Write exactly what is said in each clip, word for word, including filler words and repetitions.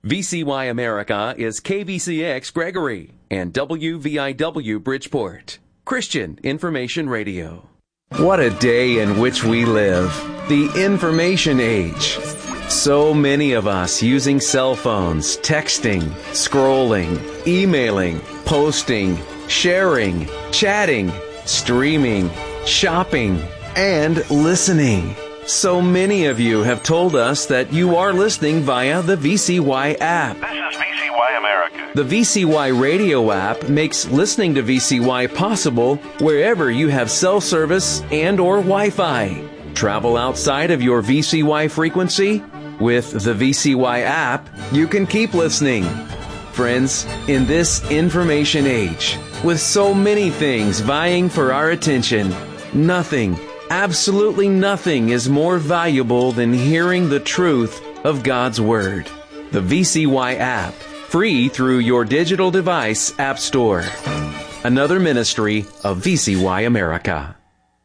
V C Y America is K V C X Gregory and W V I W Bridgeport. Christian Information Radio. What a day in which we live. The information age. So many of us using cell phones, texting, scrolling, emailing, posting, sharing, chatting, streaming, shopping, and listening. So many of you have told us that you are listening via the V C Y app. This is V C Y America. The V C Y radio app makes listening to V C Y possible wherever you have cell service and or Wi-Fi. Travel outside of your V C Y frequency? With the V C Y app, you can keep listening. Friends, in this information age, with so many things vying for our attention, nothing, absolutely nothing is more valuable than hearing the truth of God's Word. The V C Y app, free through your digital device app store. Another ministry of V C Y America.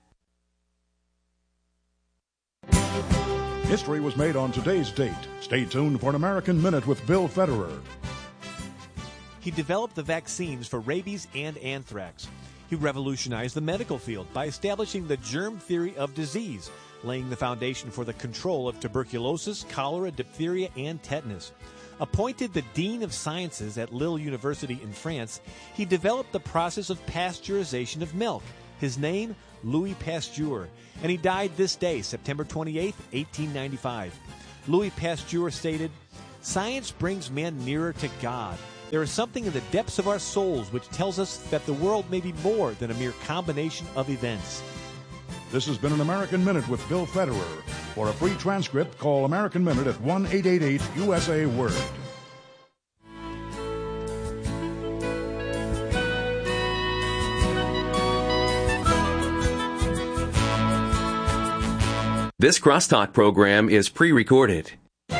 History was made on today's date. Stay tuned for an American Minute with Bill Federer. He developed the vaccines for rabies and anthrax. He revolutionized the medical field by establishing the germ theory of disease, laying the foundation for the control of tuberculosis, cholera, diphtheria, and tetanus. Appointed the Dean of Sciences at Lille University in France, he developed the process of pasteurization of milk. His name, Louis Pasteur, and he died this day, September twenty-eighth, eighteen ninety-five. Louis Pasteur stated, "Science brings man nearer to God. There is something in the depths of our souls which tells us that the world may be more than a mere combination of events." This has been an American Minute with Bill Federer. For a free transcript, call American Minute at one eight eight eight U S A Word. This Crosstalk program is pre-recorded.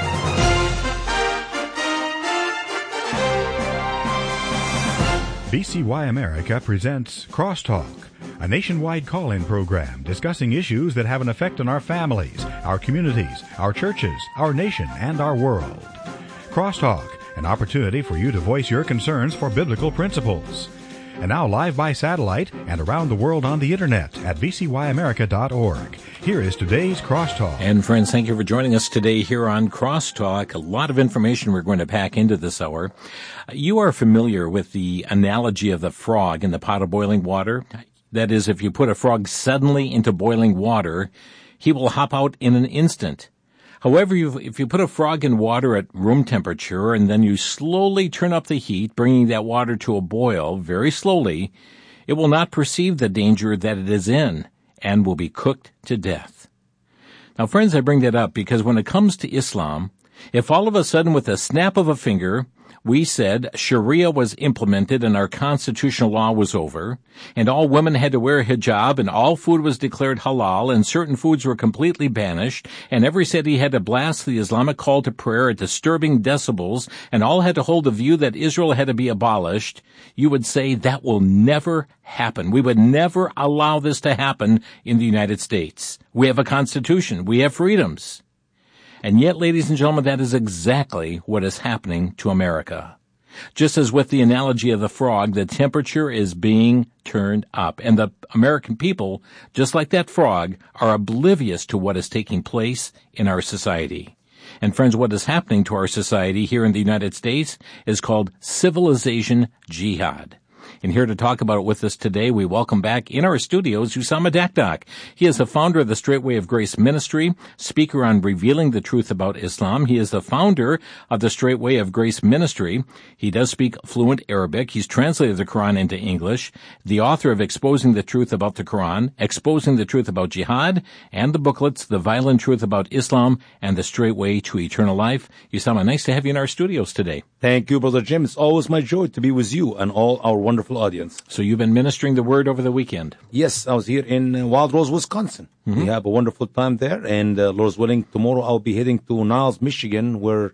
V C Y America presents Crosstalk, a nationwide call-in program discussing issues that have an effect on our families, our communities, our churches, our nation, and our world. Crosstalk, an opportunity for you to voice your concerns for biblical principles. And now live by satellite and around the world on the internet at v c y america dot org. Here is today's Crosstalk. And friends, thank you for joining us today here on Crosstalk. A lot of information we're going to pack into this hour. You are familiar with the analogy of the frog in the pot of boiling water. That is, if you put a frog suddenly into boiling water, he will hop out in an instant. However, if you put a frog in water at room temperature and then you slowly turn up the heat, bringing that water to a boil very slowly, it will not perceive the danger that it is in and will be cooked to death. Now, friends, I bring that up because when it comes to Islam, if all of a sudden with a snap of a finger we said Sharia was implemented and our constitutional law was over, and all women had to wear a hijab, and all food was declared halal, and certain foods were completely banished, and every city had to blast the Islamic call to prayer at disturbing decibels, and all had to hold the view that Israel had to be abolished, you would say that will never happen. We would never allow this to happen in the United States. We have a constitution. We have freedoms. And yet, ladies and gentlemen, that is exactly what is happening to America. Just as with the analogy of the frog, the temperature is being turned up. And the American people, just like that frog, are oblivious to what is taking place in our society. And friends, what is happening to our society here in the United States is called civilization jihad. And here to talk about it with us today, we welcome back in our studios Usama Dakdak. He is the founder of the Straight Way of Grace Ministry, speaker on revealing the truth about Islam. He is the founder of the Straight Way of Grace Ministry. He does speak fluent Arabic. He's translated the Quran into English, the author of Exposing the Truth About the Quran, Exposing the Truth About Jihad, and the booklets The Violent Truth About Islam and The Straight Way to Eternal Life. Usama, nice to have you in our studios today. Thank you, Brother Jim. It's always my joy to be with you and all our wonderful audience. So you've been ministering the word over the weekend? Yes, I was here in uh, Wild Rose, Wisconsin. Mm-hmm. We have a wonderful time there, and uh, Lord's willing, tomorrow I'll be heading to Niles, Michigan, where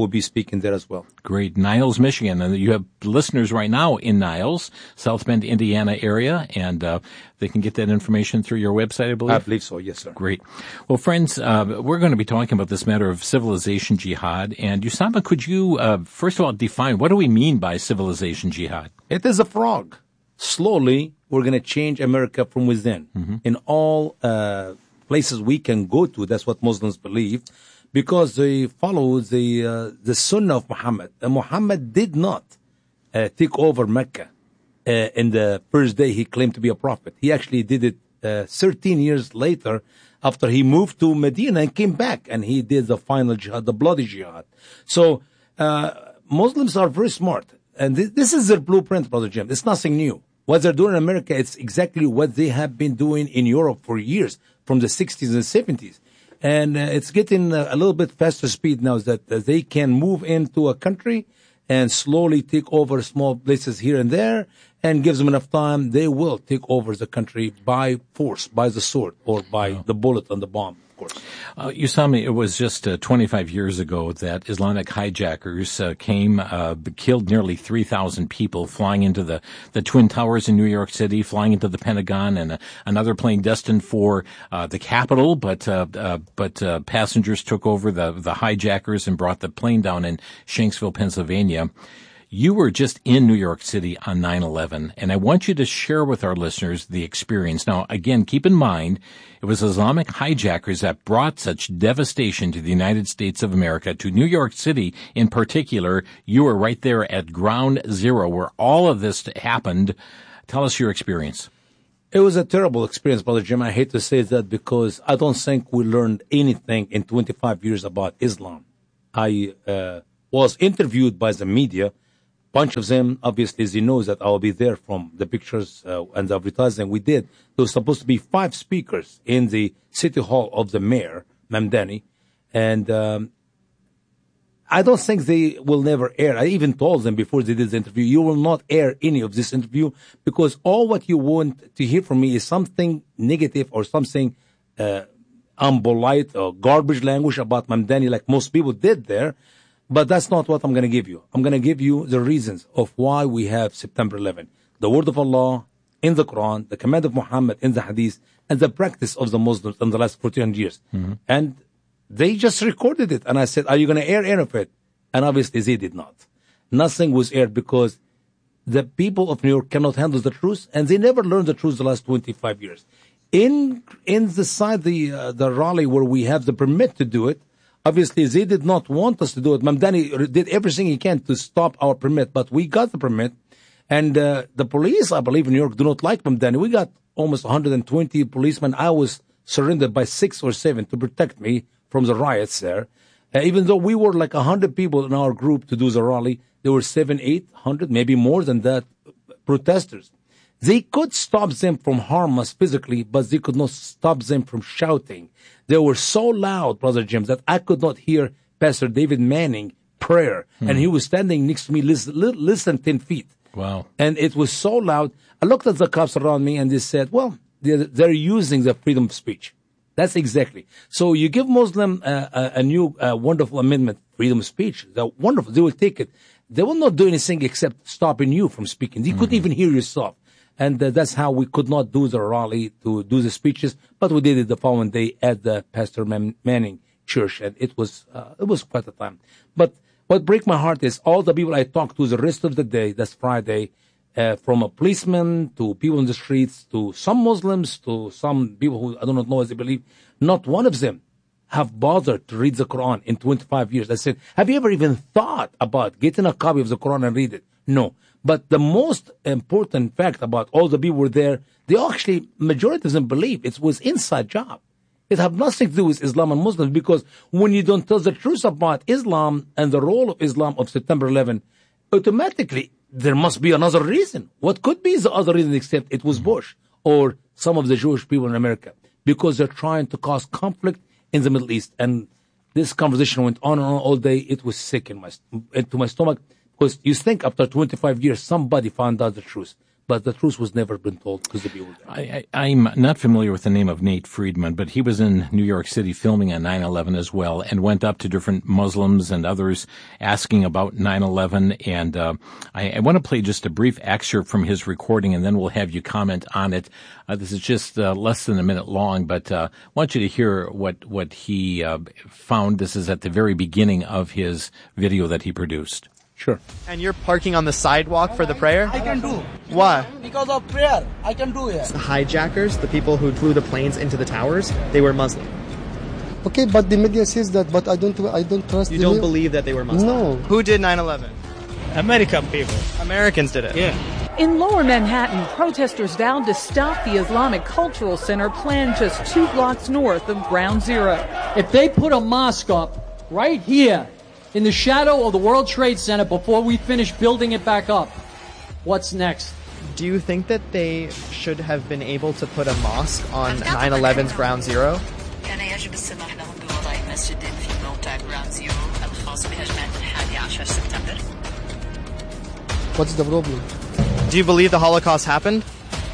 will be speaking there as well. Great. Niles, Michigan. And you have listeners right now in Niles, South Bend, Indiana area, and uh, they can get that information through your website, I believe? I believe so, yes, sir. Great. Well, friends, uh, we're going to be talking about this matter of civilization jihad. And Usama, could you, uh, first of all, define what do we mean by civilization jihad? It is a frog. Slowly, we're going to change America from within. Mm-hmm. In all uh, places we can go to, that's what Muslims believe, because they follow the uh, the Sunnah of Muhammad. And Muhammad did not uh, take over Mecca uh, in the first day he claimed to be a prophet. He actually did it uh, thirteen years later after he moved to Medina and came back, and he did the final jihad, the bloody jihad. So uh, Muslims are very smart, and th- this is their blueprint, Brother Jim. It's nothing new. What they're doing in America, it's exactly what they have been doing in Europe for years, from the sixties and seventies. And uh, it's getting uh, a little bit faster speed now that uh, they can move into a country and slowly take over small places here and there, and gives them enough time, they will take over the country by force, by the sword, or by wow. the bullet and the bomb, of course. Uh, Usama, it was just uh, twenty-five years ago that Islamic hijackers uh, came, uh, killed nearly three thousand people, flying into the, the Twin Towers in New York City, flying into the Pentagon, and uh, another plane destined for uh, the Capitol, but uh, uh, but uh, passengers took over the, the hijackers and brought the plane down in Shanksville, Pennsylvania. You were just in New York City on nine eleven, and I want you to share with our listeners the experience. Now, again, keep in mind, it was Islamic hijackers that brought such devastation to the United States of America, to New York City in particular. You were right there at ground zero where all of this happened. Tell us your experience. It was a terrible experience, Brother Jim. I hate to say that because I don't think we learned anything in twenty-five years about Islam. I uh, was interviewed by the media. Bunch of them, obviously, as you know, that I'll be there from the pictures uh, and the advertising we did. There was supposed to be five speakers in the city hall of the mayor, Mamdani, and um, I don't think they will never air. I even told them before they did the interview, you will not air any of this interview because all what you want to hear from me is something negative or something uh, unpolite or garbage language about Mamdani like most people did there. But that's not what I'm going to give you. I'm going to give you the reasons of why we have September eleventh. The word of Allah in the Quran, the command of Muhammad in the Hadith, and the practice of the Muslims in the last fourteen years. Mm-hmm. And they just recorded it. And I said, are you going to air any of it? And obviously they did not. Nothing was aired because the people of New York cannot handle the truth, and they never learned the truth the last twenty-five years. In in the side, the, uh, the rally where we have the permit to do it, obviously, they did not want us to do it. Mamdani did everything he can to stop our permit, but we got the permit. And uh, the police, I believe, in New York do not like Mamdani. We got almost one hundred twenty policemen. I was surrendered by six or seven to protect me from the riots there. Uh, even though we were like one hundred people in our group to do the rally, there were seven, eight hundred, maybe more than that, protesters. They could stop them from harm us physically, but they could not stop them from shouting. They were so loud, Brother Jim, that I could not hear Pastor David Manning prayer. Hmm. And he was standing next to me less, less than ten feet. Wow. And it was so loud. I looked at the cops around me and they said, well, they're, they're using the freedom of speech. That's exactly. So you give Muslim uh, a, a new uh, wonderful amendment, freedom of speech. They're wonderful. They will take it. They will not do anything except stopping you from speaking. You mm-hmm. couldn't even hear yourself. And uh, that's how we could not do the rally, to do the speeches, but we did it the following day at the Pastor Man- Manning Church, and it was uh, it was quite a time. But what breaks my heart is all the people I talked to the rest of the day, that's Friday, uh, from a policeman to people in the streets to some Muslims to some people who I do not know as they believe, not one of them have bothered to read the Quran in twenty-five years. I said, have you ever even thought about getting a copy of the Quran and read it? No. But the most important fact about all the people who were there, they actually, majority of them believe it was inside job. It had nothing to do with Islam and Muslims, because when you don't tell the truth about Islam and the role of Islam of September eleventh, automatically there must be another reason. What could be the other reason except it was Bush or some of the Jewish people in America? Because they're trying to cause conflict in the Middle East. And this conversation went on and on all day. It was sick in my, into my stomach. Because you think after twenty-five years, somebody found out the truth. but the truth was never been told because the people were there. I, I, I'm not familiar with the name of Nate Friedman, but he was in New York City filming on nine eleven as well, and went up to different Muslims and others asking about nine eleven. And uh, I, I want to play just a brief excerpt from his recording, and then we'll have you comment on it. Uh, this is just uh, less than a minute long, but uh, I want you to hear what what he uh, found. This is at the very beginning of his video that he produced. Sure. And you're parking on the sidewalk for the prayer? I can do. Why? Because of prayer. I can do it. The hijackers, the people who flew the planes into the towers, they were Muslim. Okay, but the media says that, but I don't I don't trust You the don't media. believe that they were Muslim? No. Who did nine eleven? American people. Americans did it. Yeah. In Lower Manhattan, protesters vowed to stop the Islamic Cultural Center planned just two blocks north of Ground Zero. If they put a mosque up right here in the shadow of the World Trade Center before we finish building it back up, what's next? Do you think that they should have been able to put a mosque on nine eleven's Ground Zero? What's the problem? Do you believe the Holocaust happened?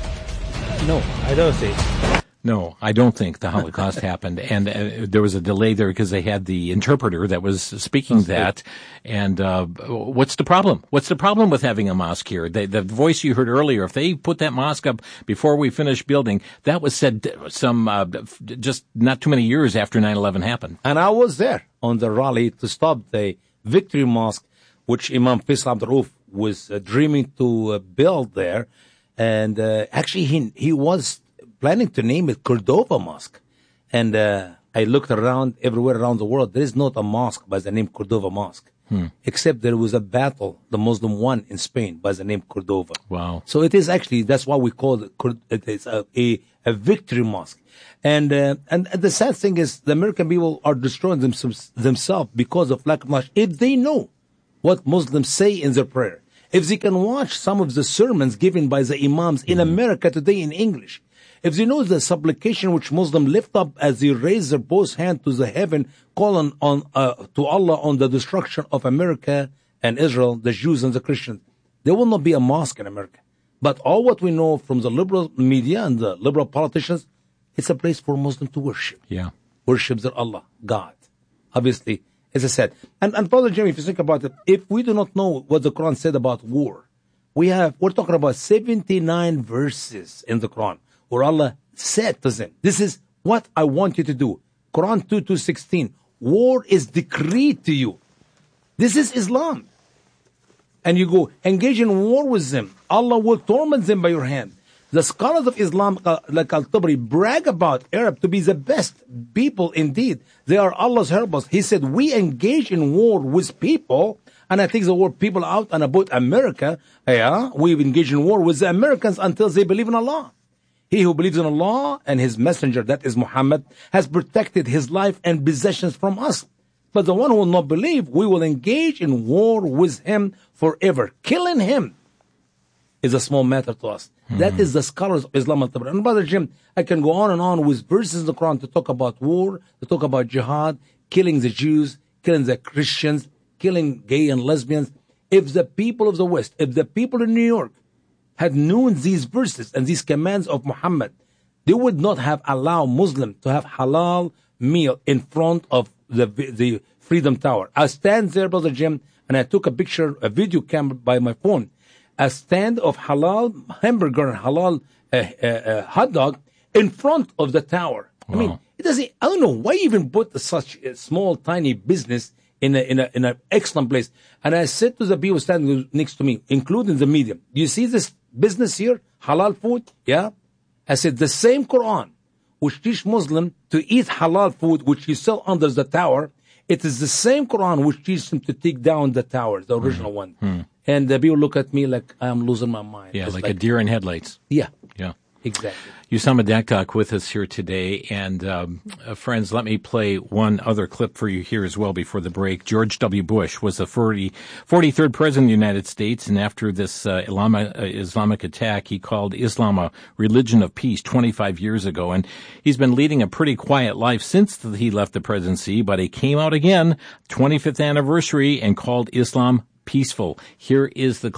No, I don't think. No, I don't think the Holocaust happened. And uh, there was a delay there because they had the interpreter that was speaking that. And uh, what's the problem? What's the problem with having a mosque here? The, the voice you heard earlier, if they put that mosque up before we finish building, that was said some uh, just not too many years after nine eleven happened. And I was there on the rally to stop the Victory Mosque, which Imam Faisal Abdul Rauf was uh, dreaming to uh, build there. And uh, actually, he he was planning to name it Cordova Mosque. And uh, I looked around everywhere around the world. There is not a mosque by the name Cordova Mosque, hmm. except there was a battle the Muslim won in Spain by the name Cordova. Wow. So it is actually, that's why we call it, it is a, a, a victory mosque. And, uh, and the sad thing is the American people are destroying themselves, themselves because of lack of knowledge. If they know what Muslims say in their prayer, if they can watch some of the sermons given by the imams in America today in English, if they know the supplication which Muslims lift up as they raise their both hand to the heaven, calling on uh, to Allah on the destruction of America and Israel, the Jews and the Christians, there will not be a mosque in America. But all what we know from the liberal media and the liberal politicians, it's a place for Muslims to worship. Yeah, worship their Allah, God. Obviously, as I said, and and Brother Jimmy, if you think about it, if we do not know what the Quran said about war, we have we're talking about seventy-nine verses in the Quran where Allah said to them, this is what I want you to do. Quran two two sixteen, war is decreed to you. This is Islam. And you go engage in war with them. Allah will torment them by your hand. The scholars of Islam, uh, like Al-Tabari, brag about Arab to be the best people indeed. They are Allah's helpers. He said, we engage in war with people, and I think the word people out and about America, yeah, we've engaged in war with the Americans until they believe in Allah. He who believes in Allah and His messenger, that is Muhammad, has protected his life and possessions from us. But the one who will not believe, we will engage in war with him forever. Killing him is a small matter to us. Mm-hmm. That is the scholars of Islam. And Brother Jim, I can go on and on with verses in the Quran to talk about war, to talk about jihad, killing the Jews, killing the Christians, killing gay and lesbians. If the people of the West, if the people in New York had known these verses and these commands of Muhammad, they would not have allowed Muslims to have halal meal in front of the the Freedom Tower. I stand there, Brother Jim, and I took a picture, a video camera by my phone. A stand of halal hamburger and halal uh, uh, uh, hot dog in front of the tower. Wow. I mean, it doesn't. I don't know why even put such a small, tiny business in a in a in an excellent place. And I said to the people standing next to me, including the media, "Do you see this business here, halal food?" Yeah. I said the same Quran which teach Muslim to eat halal food, which you sell under the tower. It is the same Quran which teaches them to take down the tower, the original mm. one. Mm. And the people look at me like I'm losing my mind. Yeah, like, like a deer in headlights. Yeah. Yeah. Exactly. Usama Dakak with us here today. And um, uh, friends, let me play one other clip for you here as well before the break. George W. Bush was the forty-third president of the United States, and after this uh, Islamic, uh, Islamic attack, he called Islam a religion of peace twenty-five years ago. And he's been leading a pretty quiet life since he left the presidency, but he came out again, twenty-fifth anniversary, and called Islam peaceful. Here is the clip.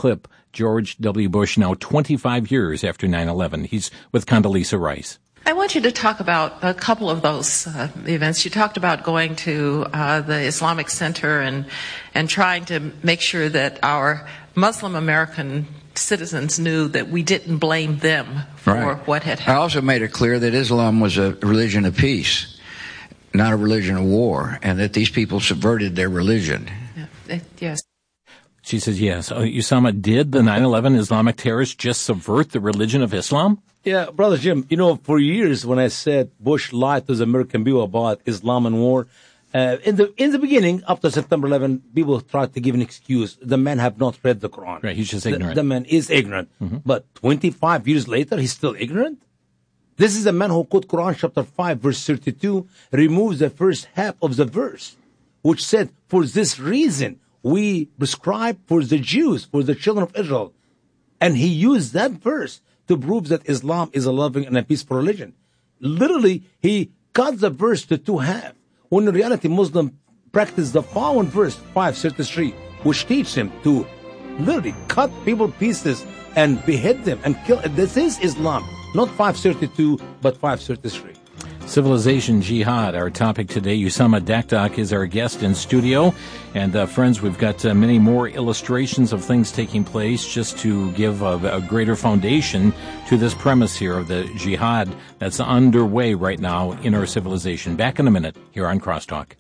George W. Bush, now twenty-five years after nine eleven. He's with Condoleezza Rice. I want you to talk about a couple of those uh, events. You talked about going to uh, the Islamic Center and and trying to make sure that our Muslim American citizens knew that we didn't blame them for Right. what had I happened. also made it clear that Islam was a religion of peace, not a religion of war, and that these people subverted their religion. Uh, Yes. She says, yes. Uh, Usama, did the nine eleven Islamic terrorists just subvert the religion of Islam? Yeah, Brother Jim, you know, for years when I said Bush lied to the American people about Islam and war, uh, in the in the beginning, after September eleventh, people tried to give an excuse. The man have not read the Quran. Right, he's just The- ignorant. The, man is ignorant. But twenty-five years later, he's still ignorant? This is a man who quote Quran chapter five, verse thirty-two, removes the first half of the verse, which said, for this reason, we prescribe for the Jews, for the children of Israel. And he used that verse to prove that Islam is a loving and a peaceful religion. Literally, he cut the verse to two halves. When in reality, Muslims practice the following verse, five thirty-three, which teach them to literally cut people pieces and behead them and kill. This is Islam, not five thirty-two, but five thirty-three. Civilization Jihad, our topic today. Usama Dakdak is our guest in studio. And uh, friends, we've got uh, many more illustrations of things taking place just to give a, a greater foundation to this premise here of the jihad that's underway right now in our civilization. Back in a minute here on Crosstalk.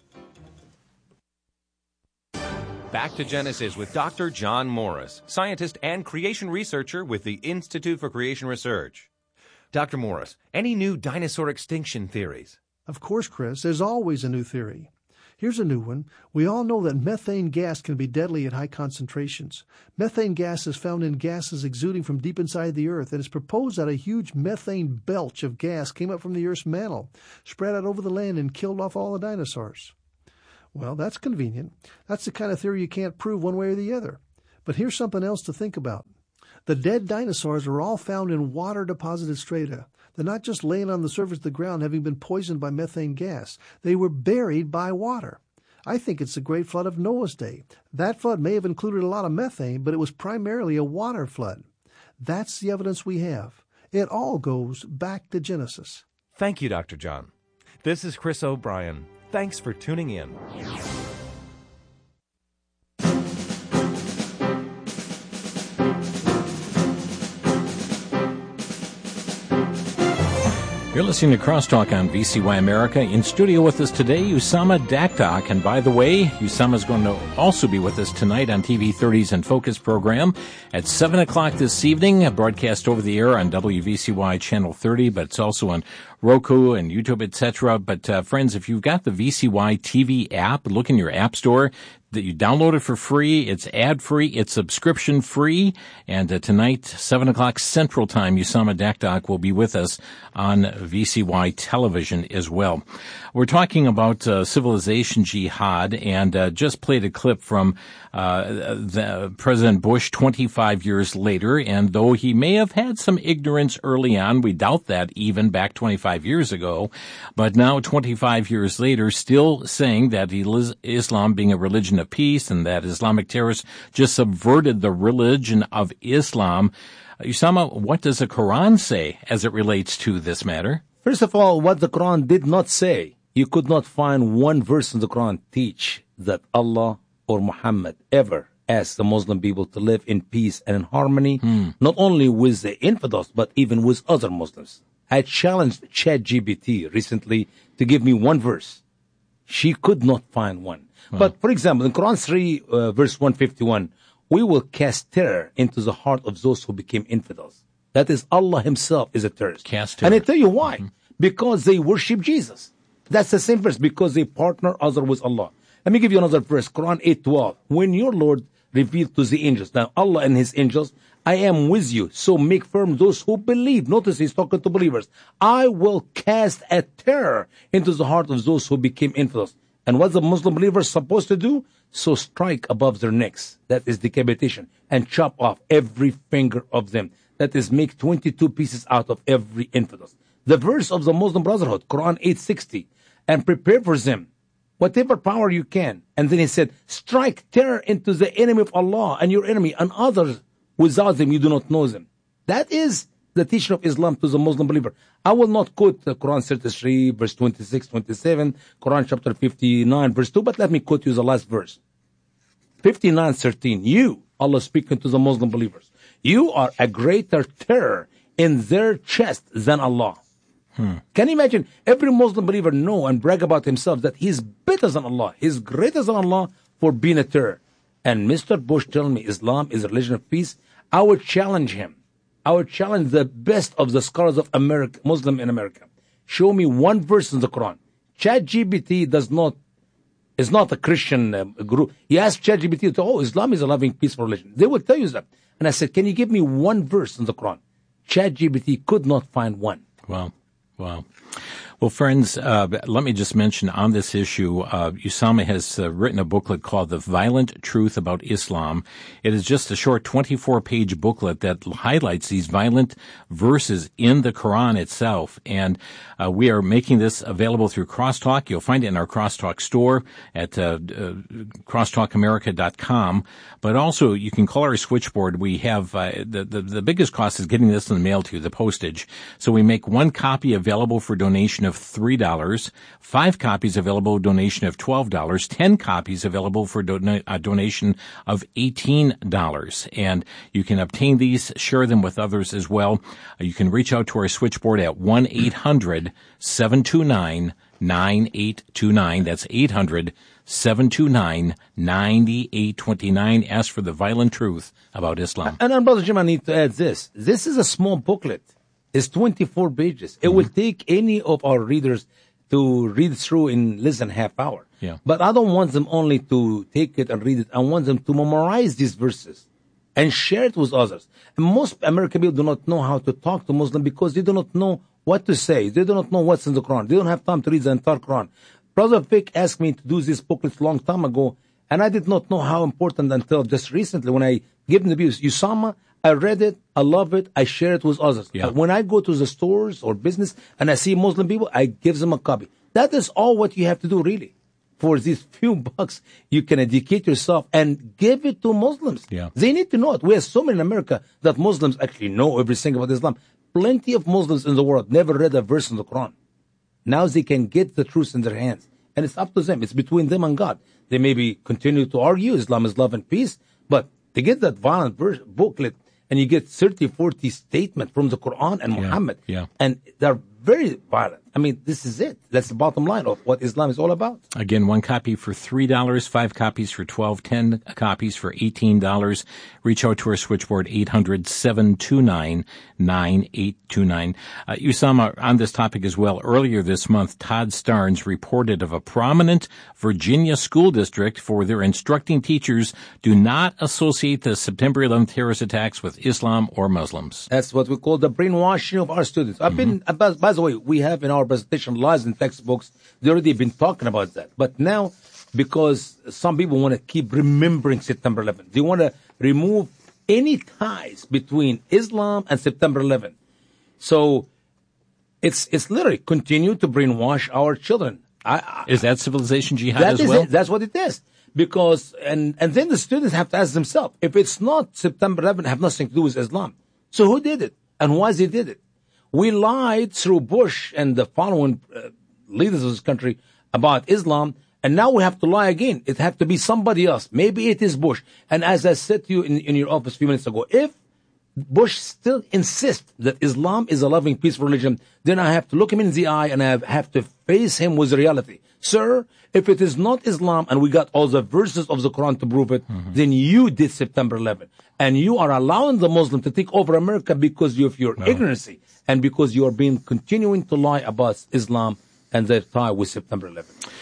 Back to Genesis with Doctor John Morris, scientist and creation researcher with the Institute for Creation Research. Doctor Morris, any new dinosaur extinction theories? Of course, Chris, there's always a new theory. Here's a new one. We all know that methane gas can be deadly at high concentrations. Methane gas is found in gases exuding from deep inside the Earth. It is proposed that a huge methane belch of gas came up from the Earth's mantle, spread out over the land, and killed off all the dinosaurs. Well, that's convenient. That's the kind of theory you can't prove one way or the other. But here's something else to think about. The dead dinosaurs are all found in water-deposited strata. They're not just laying on the surface of the ground having been poisoned by methane gas. They were buried by water. I think it's the Great Flood of Noah's day. That flood may have included a lot of methane, but it was primarily a water flood. That's the evidence we have. It all goes back to Genesis. Thank you, Doctor John. This is Chris O'Brien. Thanks for tuning in. You're listening to Crosstalk on V C Y America. In studio with us today, Usama Dakdak. And by the way, Usama's going to also be with us tonight on T V thirty's In Focus program at seven o'clock this evening, a broadcast over the air on W V C Y Channel thirty, but it's also on Roku and YouTube, et cetera. But uh, friends, if you've got the V C Y T V app, look in your app store. That you download it for free. It's ad-free. It's subscription-free. And uh, tonight, seven o'clock Central Time, Usama Dakdak will be with us on V C Y television as well. We're talking about uh, Civilization Jihad, and uh, just played a clip from uh, the President Bush twenty-five years later. And though he may have had some ignorance early on, we doubt that even back twenty-five years ago, but now twenty-five years later, still saying that Islam being a religion of peace and that Islamic terrorists just subverted the religion of Islam. Usama, what does the Quran say as it relates to this matter? First of all, what the Quran did not say, you could not find one verse in the Quran teach that Allah or Muhammad ever asked the Muslim people to live in peace and in harmony, hmm. not only with the infidels, but even with other Muslims. I challenged ChatGPT recently to give me one verse. She could not find one. Wow. But, for example, in Quran three, uh, verse one fifty-one, we will cast terror into the heart of those who became infidels. That is, Allah himself is a terrorist. Cast terror. And I tell you why. Mm-hmm. Because they worship Jesus. That's the same verse, because they partner other with Allah. Let me give you another verse, Quran eight twelve. When your Lord revealed to the angels, now Allah and his angels, I am with you, so make firm those who believe. Notice he's talking to believers. I will cast a terror into the heart of those who became infidels. And what the Muslim believers supposed to do? So strike above their necks. That is decapitation. And chop off every finger of them. That is, make twenty-two pieces out of every infidel. The verse of the Muslim Brotherhood, Quran eight sixty. And prepare for them whatever power you can. And then he said, strike terror into the enemy of Allah and your enemy and others Without them, you do not know them. That is the teaching of Islam to the Muslim believer. I will not quote the Quran thirty-three, verse twenty-six, twenty-seven, Quran chapter fifty-nine, verse two, but let me quote you the last verse. fifty-nine thirteen. You, Allah speaking to the Muslim believers, you are a greater terror in their chest than Allah. Hmm. Can you imagine? Every Muslim believer know and brag about himself that he's better than Allah. He's greater than Allah for being a terror. And Mister Bush telling me Islam is a religion of peace. I would challenge him. I would challenge the best of the scholars of America, Muslim in America. Show me one verse in the Quran. ChatGPT does not, is not a Christian uh, group. He asked ChatGPT, oh, Islam is a loving, peaceful religion. They will tell you that. And I said, can you give me one verse in the Quran? ChatGPT could not find one. Wow. Wow. Well, friends, uh, let me just mention on this issue, uh, Usama has uh, written a booklet called The Violent Truth About Islam. It is just a short twenty-four page booklet that highlights these violent verses in the Quran itself. And uh, we are making this available through Crosstalk. You'll find it in our Crosstalk store at uh, uh, crosstalk america dot com. But also, you can call our switchboard. We have uh, the, the the biggest cost is getting this in the mail to you, the postage. So we make one copy available for donation of three dollars, five copies available donation of twelve dollars, ten copies available for do- a donation of eighteen dollars. And you can obtain these, share them with others as well. Uh, you can reach out to our switchboard at one eight hundred seven two nine nine eight two nine. That's eight hundred seven two nine nine eight two nine. Ask for The Violent Truth About Islam. And, and Brother Jim, I need to add this. This is a small booklet. It's twenty-four pages. It mm-hmm. will take any of our readers to read through in less than half hour. Yeah. But I don't want them only to take it and read it. I want them to memorize these verses and share it with others. And most American people do not know how to talk to Muslims because they do not know what to say. They do not know what's in the Quran. They don't have time to read the entire Quran. Brother Vic asked me to do this booklet a long time ago, and I did not know how important until just recently when I gave him the views. Usama, I read it, I love it, I share it with others. Yeah. When I go to the stores or business and I see Muslim people, I give them a copy. That is all what you have to do, really. For these few bucks, you can educate yourself and give it to Muslims. Yeah. They need to know it. We have so many in America that Muslims actually know everything about Islam. Plenty of Muslims in the world never read a verse in the Quran. Now they can get the truth in their hands. And it's up to them. It's between them and God. They maybe continue to argue Islam is love and peace, but to get that violent verse, booklet, and you get thirty, forty statements from the Quran and yeah, Muhammad. Yeah. And they're very violent. I mean, this is it. That's the bottom line of what Islam is all about. Again, one copy for three dollars, five copies for twelve dollars, ten copies for eighteen dollars. Reach out to our switchboard, eight hundred seven two nine nine eight two nine. Uh, Usama, on this topic as well, earlier this month, Todd Starnes reported of a prominent Virginia school district for their instructing teachers do not associate the September eleventh terrorist attacks with Islam or Muslims. That's what we call the brainwashing of our students. I've mm-hmm. been, by, by the way, we have in our presentation lies and textbooks, they already been talking about that. But now, because some people want to keep remembering September eleventh, they want to remove any ties between Islam and September eleventh. So it's it's literally continue to brainwash our children. I, I, is that civilization jihad that as is well? It. That's what it is. Because and and then the students have to ask themselves, if it's not September eleventh, have nothing to do with Islam. So who did it and why they did it? We lied through Bush and the following uh, leaders of this country about Islam, and now we have to lie again. It have to be somebody else. Maybe it is Bush. And as I said to you in, in your office a few minutes ago, if Bush still insists that Islam is a loving, peaceful religion, then I have to look him in the eye and I have to face him with reality. Sir, if it is not Islam and we got all the verses of the Quran to prove it, mm-hmm. then you did September eleventh. And you are allowing the Muslim to take over America because of your no. ignorancy and because you are being continuing to lie about Islam and their tie with September eleventh.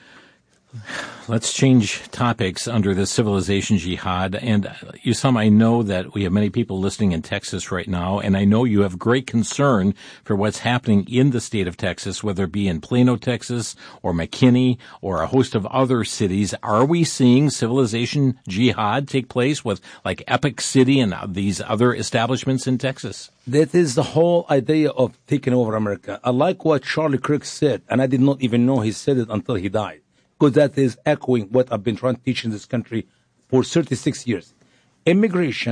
Let's change topics under the civilization jihad. And Usama, I know that we have many people listening in Texas right now, and I know you have great concern for what's happening in the state of Texas, whether it be in Plano, Texas, or McKinney, or a host of other cities. Are we seeing civilization jihad take place with like Epic City and these other establishments in Texas? That is the whole idea of taking over America. I like what Charlie Kirk said, and I did not even know he said it until he died. Because that is echoing what I've been trying to teach in this country for thirty-six years. Immigration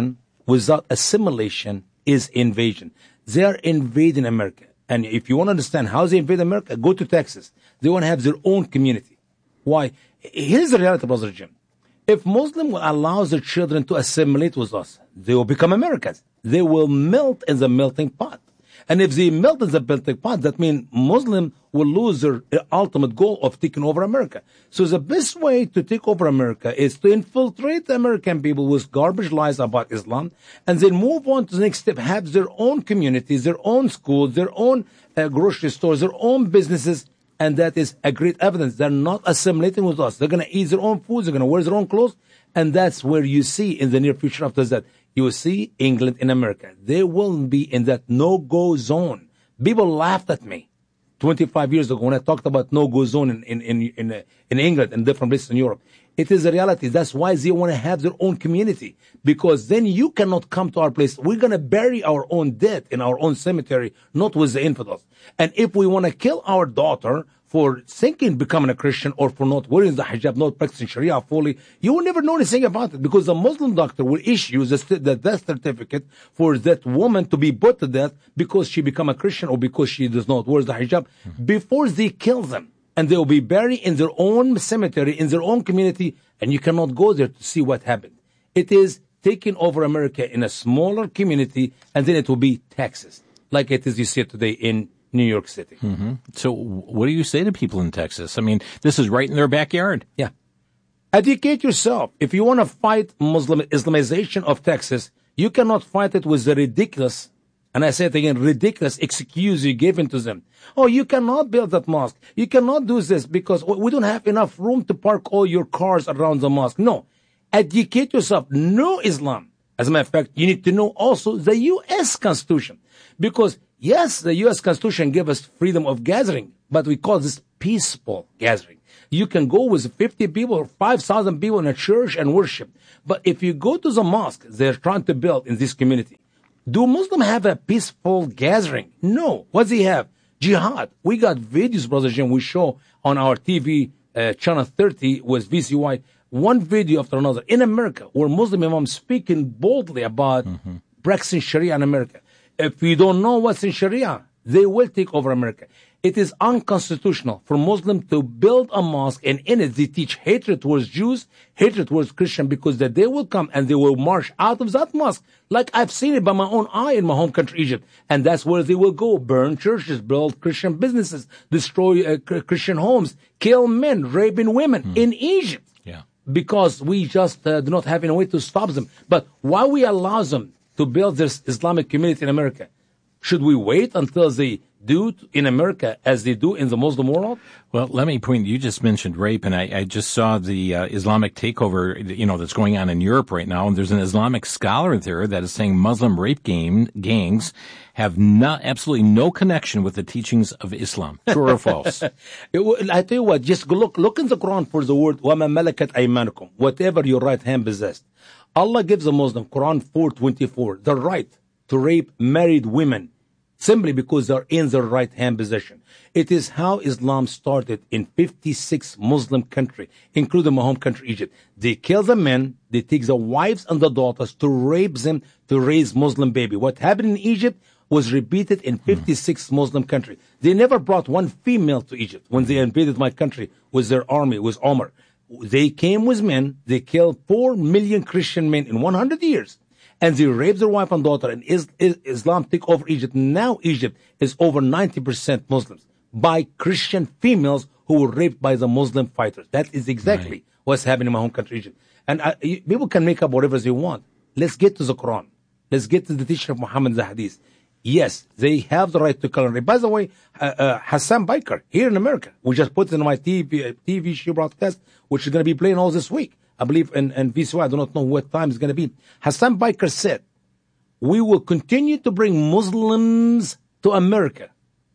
without assimilation is invasion. They are invading America. And if you want to understand how they invade America, go to Texas. They want to have their own community. Why? Here's the reality, Brother Jim. If Muslims will allow their children to assimilate with us, they will become Americans. They will melt in the melting pot. And if they melt in the melting pot, that means Muslims will lose their ultimate goal of taking over America. So the best way to take over America is to infiltrate the American people with garbage lies about Islam, and then move on to the next step, have their own communities, their own schools, their own uh, grocery stores, their own businesses, and that is a great evidence. They're not assimilating with us. They're going to eat their own food, they're going to wear their own clothes, and that's where you see in the near future after that, you will see England in America. They will be in that no-go zone. People laughed at me twenty-five years ago when I talked about no-go zone in, in, in, in, uh, in England and different places in Europe. It is a reality. That's why they want to have their own community, because then you cannot come to our place. We're going to bury our own dead in our own cemetery, not with the infidels. And if we want to kill our daughter for thinking becoming a Christian or for not wearing the hijab, not practicing Sharia fully, you will never know anything about it, because the Muslim doctor will issue the, the death certificate for that woman to be put to death because she become a Christian or because she does not wear the hijab before they kill them. And they will be buried in their own cemetery, in their own community, and you cannot go there to see what happened. It is taking over America in a smaller community, and then it will be Texas, like it is you see it today in New York City. Mm-hmm. So what do you say to people in Texas? I mean, this is right in their backyard. Yeah. Educate yourself. If you want to fight Muslim Islamization of Texas, you cannot fight it with the ridiculous, and I say it again, ridiculous excuse you're giving to them. Oh, you cannot build that mosque. You cannot do this because we don't have enough room to park all your cars around the mosque. No. Educate yourself. Know Islam. As a matter of fact, you need to know also the U S Constitution. Because, yes, the U S Constitution gives us freedom of gathering, but we call this peaceful gathering. You can go with fifty people or five thousand people in a church and worship. But if you go to the mosque they're trying to build in this community, do Muslims have a peaceful gathering? No. What do they have? Jihad. We got videos, Brother Jim, we show on our T V uh, channel thirty with V C Y, one video after another in America where Muslim imams speaking boldly about mm-hmm. practicing Sharia in America. If you don't know what's in Sharia, they will take over America. It is unconstitutional for Muslims to build a mosque and in it they teach hatred towards Jews, hatred towards Christians, because the day will come and they will march out of that mosque. Like I've seen it by my own eye in my home country, Egypt. And that's where they will go. Burn churches, build Christian businesses, destroy uh, Christian homes, kill men, raping women hmm. in Egypt. Yeah. Because we just uh, do not have any way to stop them. But why we allow them to build this Islamic community in America? Should we wait until they do in America as they do in the Muslim world? Well, let me point, you just mentioned rape, and I, I just saw the uh, Islamic takeover, you know, that's going on in Europe right now, and there's an Islamic scholar there that is saying Muslim rape game, gangs have not, absolutely no connection with the teachings of Islam. True or false? It, I tell you what, just look, look in the Quran for the word, وَمَا مَلَكَتْ أَيْمَانُكُمْ, whatever your right hand possessed. Allah gives a Muslim, Quran four twenty-four, the right to rape married women, simply because they're in their right hand position. It is how Islam started in fifty-six Muslim countries, including my home country, Egypt. They kill the men, they take the wives and the daughters to rape them to raise Muslim baby. What happened in Egypt was repeated in fifty-six hmm. Muslim countries. They never brought one female to Egypt when they invaded my country with their army, with Omar. They came with men, they killed four million Christian men in one hundred years. And they raped their wife and daughter, and is, is, Islam took over Egypt. Now Egypt is over ninety percent Muslims by Christian females who were raped by the Muslim fighters. That is exactly right. what's happening in my home country, Egypt. And I, people can make up whatever they want. Let's get to the Quran. Let's get to the teaching of Muhammad, the Hadith. Yes, they have the right to kill and rape. By the way, uh, uh, Hassan Biker, here in America, we just put it in my T V, uh, T V show broadcast, which is going to be playing all this week. I believe in, in V C Y, I do not know what time it's going to be. Hassan Biker said, we will continue to bring Muslims to America.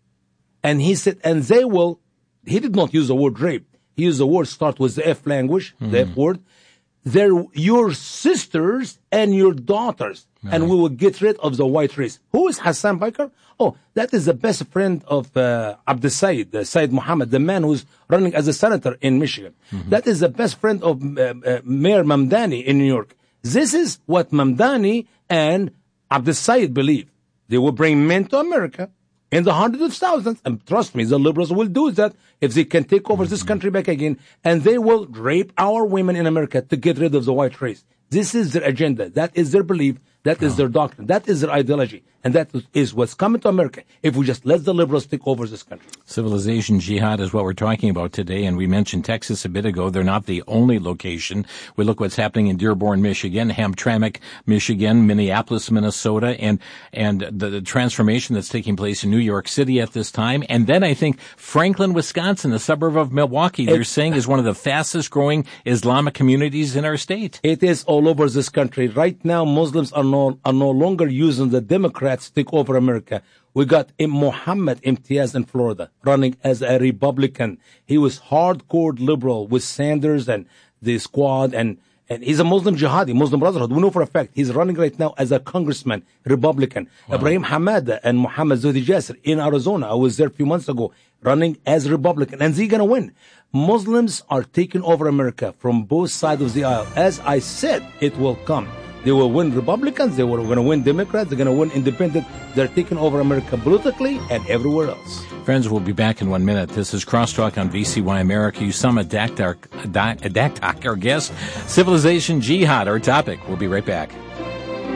And he said, and they will, he did not use the word rape. He used the word start with the F language, mm-hmm. the F word. They're your sisters and your daughters. Right. And we will get rid of the white race. Who is Hassan Biker? Oh, that is the best friend of uh, Abdel Said, uh, Said Muhammad, the man who's running as a senator in Michigan. Mm-hmm. That is the best friend of uh, uh, Mayor Mamdani in New York. This is what Mamdani And Abdel Said believed they will bring men to America in the hundreds of thousands. And trust me, the liberals will do that if they can take over this country back again. And they will rape our women in America to get rid of the white race. This is their agenda. That is their belief. That is their doctrine. That is their ideology. And that is what's coming to America if we just let the liberals take over this country. Civilization jihad is what we're talking about today. And we mentioned Texas a bit ago. They're not the only location. We look what's happening in Dearborn, Michigan, Hamtramck, Michigan, Minneapolis, Minnesota, and, and the, the transformation that's taking place in New York City at this time. And then I think Franklin, Wisconsin, a suburb of Milwaukee, they're it's, saying is one of the fastest growing Islamic communities in our state. It is all over this country. Right now, Muslims are no, are no longer using the Democrats to take over America. We got Mohammed Imtiaz in Florida running as a Republican. He was hardcore liberal with Sanders and the squad, and, and he's a Muslim jihadi, Muslim Brotherhood. We know for a fact he's running right now as a congressman, Republican. Wow. Ibrahim Hamada and Muhammad Zuhdi Jasser in Arizona. I was there a few months ago running as Republican, and they're going to win. Muslims are taking over America from both sides of the aisle. As I said, it will come. They will win Republicans. They were going to win Democrats. They're going to win Independent. They're taking over America politically and everywhere else. Friends, we'll be back in one minute. This is Crosstalk on V C Y America. Usama Daktar, Daktar, our guest. Civilization Jihad, our topic. We'll be right back.